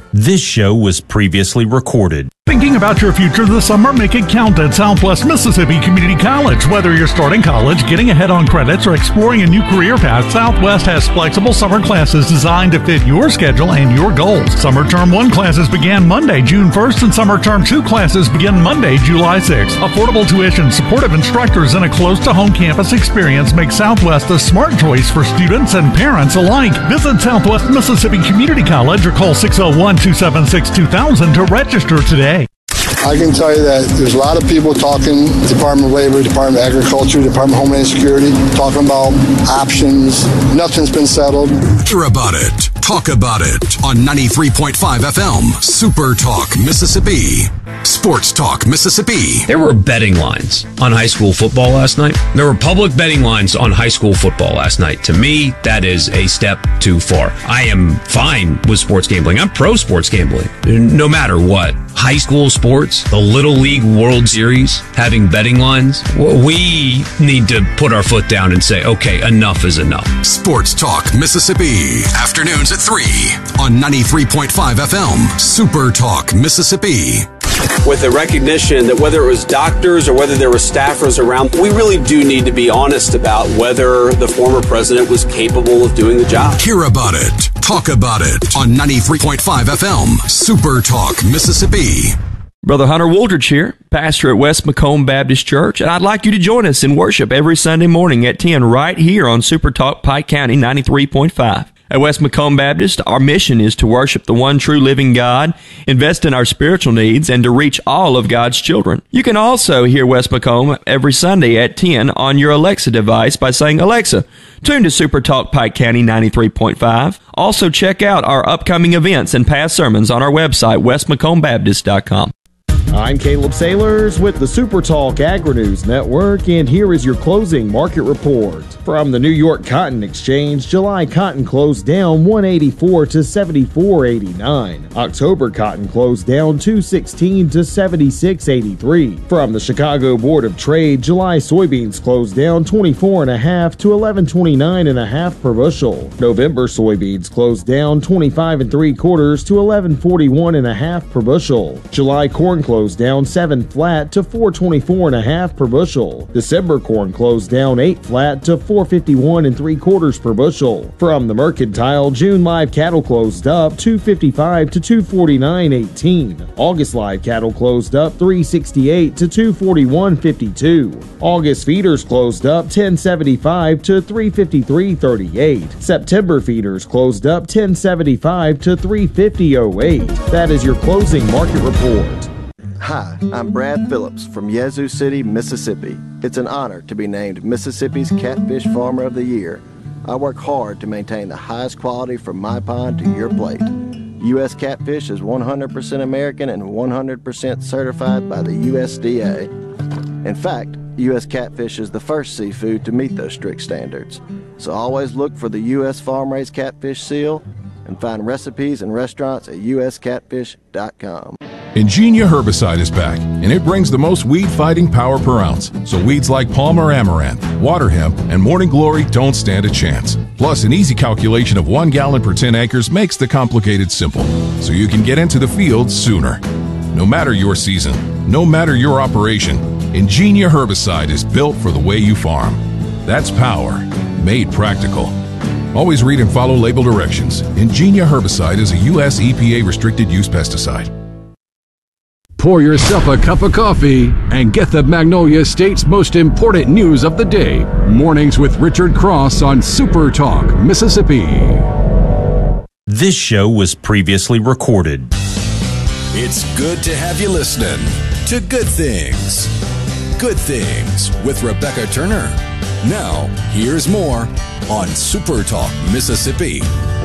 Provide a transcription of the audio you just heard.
This show was previously recorded. Thinking about your future this summer? Make it count at Southwest Mississippi Community College. Whether you're starting college, getting ahead on credits, or exploring a new career path, Southwest has flexible summer classes designed to fit your schedule and your goals. Summer Term 1 classes began Monday, June 1st, and Summer Term 2 classes begin Monday, July 6th. Affordable tuition, supportive instructors, and a close-to-home campus experience make Southwest a smart choice for students and parents alike. Visit Southwest Mississippi Community College or call 601-276-2000 to register today. I can tell you that there's a lot of people talking, Department of Labor, Department of Agriculture, Department of Homeland Security, talking about options. Nothing's been settled. Hear about it. Talk about it on 93.5 FM, Super Talk, Mississippi. Sports Talk, Mississippi. There were betting lines on high school football last night. There were public betting lines on high school football last night. To me, that is a step too far. I am fine with sports gambling. I'm pro sports gambling, no matter what. High school sports, the Little League World Series, having betting lines, we need to put our foot down and say, okay, enough is enough. Sports Talk, Mississippi. Afternoons at 3 on 93.5 FM, Super Talk, Mississippi. With the recognition that whether it was doctors or whether there were staffers around, we really do need to be honest about whether the former president was capable of doing the job. Hear about it. Talk about it on 93.5 FM, Super Talk, Mississippi. Brother Hunter Wooldridge here, pastor at West Macomb Baptist Church, and I'd like you to join us in worship every Sunday morning at 10 right here on Super Talk Pike County 93.5. At West Macomb Baptist, our mission is to worship the one true living God, invest in our spiritual needs, and to reach all of God's children. You can also hear West Macomb every Sunday at 10 on your Alexa device by saying, Alexa, tune to Super Talk Pike County 93.5. Also check out our upcoming events and past sermons on our website, westmacombaptist.com. I'm Caleb Sailors with the Super Talk Agri-News Network, and here is your closing market report. From the New York Cotton Exchange, July cotton closed down 184 to 74.89. October cotton closed down 216 to 76.83. From the Chicago Board of Trade, July soybeans closed down 24.5 to 1129.5 per bushel. November soybeans closed down 25 3/4 to 1141.5 per bushel. July corn closed down 7 flat to 424.5 per bushel. December corn closed down 8 flat to 451 3/4 per bushel. From the Mercantile, June live cattle closed up 255 to 249.18. August live cattle closed up 368 to 241.52. August feeders closed up 1075 to 353.38. September feeders closed up 1075 to 350.08. That is your closing market report. Hi, I'm Brad Phillips from Yazoo City, Mississippi. It's an honor to be named Mississippi's Catfish Farmer of the Year. I work hard to maintain the highest quality from my pond to your plate. U.S. Catfish is 100% American and 100% certified by the USDA. In fact, U.S. Catfish is the first seafood to meet those strict standards. So always look for the U.S. Farm-Raised Catfish seal and find recipes and restaurants at uscatfish.com. Ingenia herbicide is back, and it brings the most weed-fighting power per ounce. So weeds like Palmer amaranth, water hemp, and morning glory don't stand a chance. Plus, an easy calculation of 1 gallon per 10 acres makes the complicated simple, so you can get into the field sooner. No matter your season, no matter your operation, Ingenia herbicide is built for the way you farm. That's power, made practical. Always read and follow label directions. Ingenia herbicide is a U.S. EPA restricted use pesticide. Pour yourself a cup of coffee and get the Magnolia State's most important news of the day. Mornings with Richard Cross on Super Talk, Mississippi. This show was previously recorded. It's good to have you listening to Good Things. Good Things with Rebecca Turner. Now, here's more on Super Talk, Mississippi.